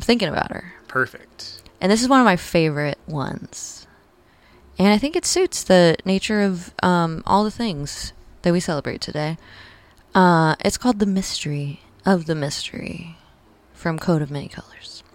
thinking about her. Perfect. And this is one of my favorite ones. And I think it suits the nature of all the things that we celebrate today. It's called The Mystery of the Mystery from Coat of Many Colors.